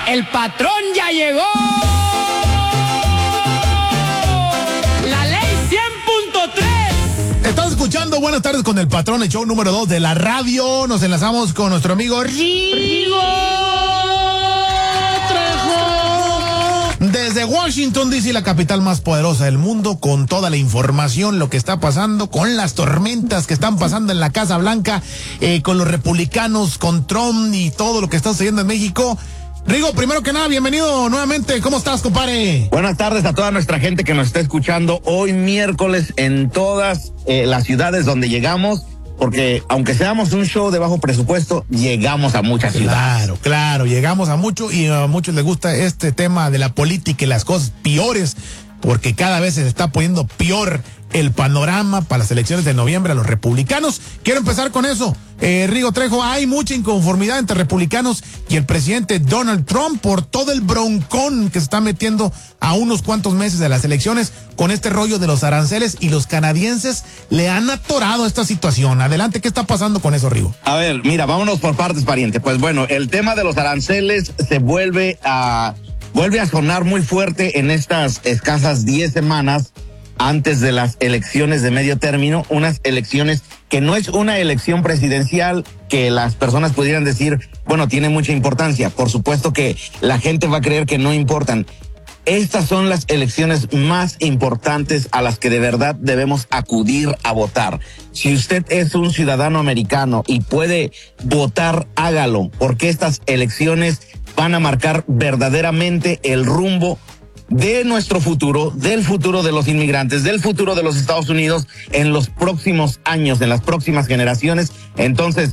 El patrón ya llegó. La ley 100.3. Estás escuchando Buenas Tardes con el Patrón, el show número 2 de la radio. Nos enlazamos con nuestro amigo Rigo Trejo desde Washington, D.C., la capital más poderosa del mundo, con toda la información, lo que está pasando, con las tormentas que están pasando en la Casa Blanca, con los republicanos, con Trump y todo lo que está sucediendo en México. Rigo, primero que nada, bienvenido nuevamente. ¿Cómo estás, compadre? Buenas tardes a toda nuestra gente que nos está escuchando hoy miércoles en todas las ciudades donde llegamos, porque aunque seamos un show de bajo presupuesto, llegamos a muchas ciudades. Claro, llegamos a mucho y a muchos les gusta este tema de la política y las cosas peores, porque cada vez se está poniendo peor el panorama para las elecciones de noviembre a los republicanos. Quiero empezar con eso. Rigo Trejo, hay mucha inconformidad entre republicanos y el presidente Donald Trump por todo el broncón que se está metiendo a unos cuantos meses de las elecciones con este rollo de los aranceles, y los canadienses le han atorado esta situación. Adelante, ¿qué está pasando con eso, Rigo? A ver, mira, vámonos por partes, pariente. Pues bueno, el tema de los aranceles se vuelve a sonar muy fuerte en estas escasas 10 semanas antes de las elecciones de medio término, unas elecciones que no es una elección presidencial que las personas pudieran decir, bueno, tiene mucha importancia. Por supuesto que la gente va a creer que no importan. Estas son las elecciones más importantes a las que de verdad debemos acudir a votar. Si usted es un ciudadano americano y puede votar, hágalo, porque estas elecciones van a marcar verdaderamente el rumbo de nuestro futuro, del futuro de los inmigrantes, del futuro de los Estados Unidos en los próximos años, en las próximas generaciones. Entonces,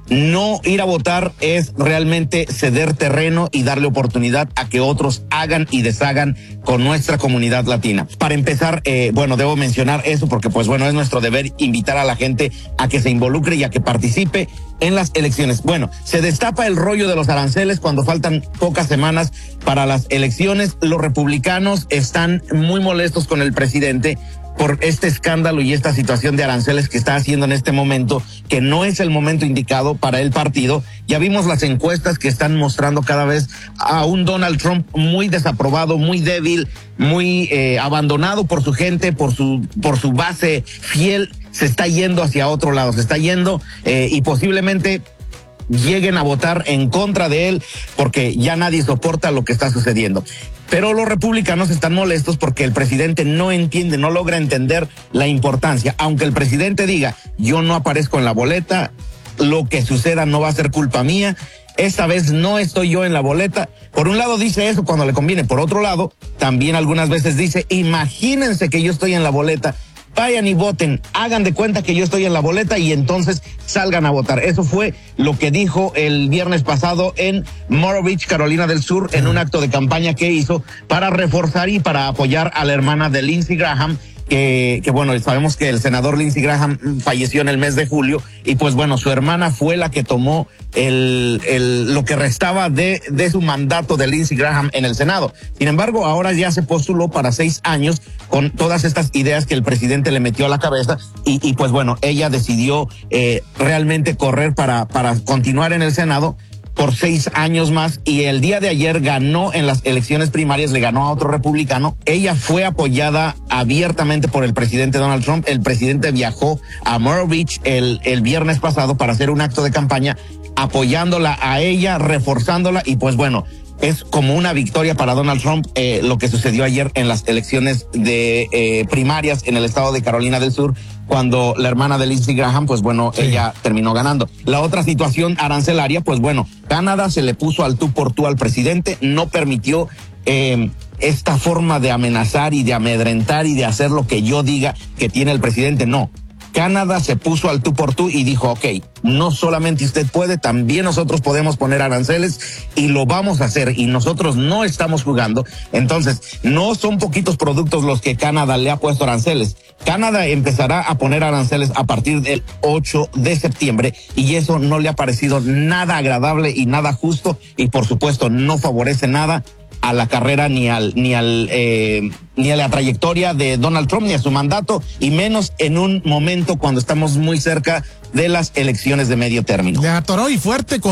no ir a votar es realmente ceder terreno y darle oportunidad a que otros hagan y deshagan con nuestra comunidad latina. Para empezar, bueno, debo mencionar eso porque, pues bueno, es nuestro deber invitar a la gente a que se involucre y a que participe en las elecciones. Bueno, se destapa el rollo de los aranceles cuando faltan pocas semanas para las elecciones. Los republicanos están muy molestos con el presidente por este escándalo y esta situación de aranceles que está haciendo en este momento, que no es el momento indicado para el partido. Ya vimos las encuestas que están mostrando cada vez a un Donald Trump muy desaprobado, muy débil, muy abandonado por su gente, por su base fiel. Se está yendo hacia otro lado, se está yendo y posiblemente lleguen a votar en contra de él porque ya nadie soporta lo que está sucediendo. Pero los republicanos están molestos porque el presidente no entiende, no logra entender la importancia. Aunque el presidente diga, yo no aparezco en la boleta, lo que suceda no va a ser culpa mía, esta vez no estoy yo en la boleta. Por un lado dice eso cuando le conviene, por otro lado también algunas veces dice, imagínense que yo estoy en la boleta, vayan y voten, hagan de cuenta que yo estoy en la boleta y entonces salgan a votar. Eso fue lo que dijo el viernes pasado en Myrtle Beach, Carolina del Sur, en un acto de campaña que hizo para reforzar y para apoyar a la hermana de Lindsey Graham, que bueno, sabemos que el senador Lindsey Graham falleció en el mes de julio y pues bueno, su hermana fue la que tomó lo que restaba de su mandato de Lindsey Graham en el Senado. Sin embargo, ahora ya se postuló para 6 años con todas estas ideas que el presidente le metió a la cabeza y pues bueno, ella decidió realmente correr para continuar en el Senado por 6 años más, y el día de ayer ganó en las elecciones primarias, le ganó a otro republicano. Ella fue apoyada abiertamente por el presidente Donald Trump. El presidente viajó a Myrtle Beach el viernes pasado para hacer un acto de campaña apoyándola a ella, reforzándola, y pues bueno, es como una victoria para Donald Trump lo que sucedió ayer en las elecciones de primarias en el estado de Carolina del Sur, cuando la hermana de Lindsey Graham, pues bueno, sí, ella terminó ganando. La otra situación arancelaria, pues bueno, Canadá se le puso al tú por tú al presidente, no permitió esta forma de amenazar y de amedrentar y de hacer lo que yo diga que tiene el presidente, no. Canadá se puso al tú por tú y dijo, ok, no solamente usted puede, también nosotros podemos poner aranceles y lo vamos a hacer, y nosotros no estamos jugando. Entonces, no son poquitos productos los que Canadá le ha puesto aranceles. Canadá empezará a poner aranceles a partir del 8 de septiembre y eso no le ha parecido nada agradable y nada justo, y por supuesto no favorece nada a la carrera ni a la trayectoria de Donald Trump ni a su mandato, y menos en un momento cuando estamos muy cerca de las elecciones de medio término. Le atoró y fuerte con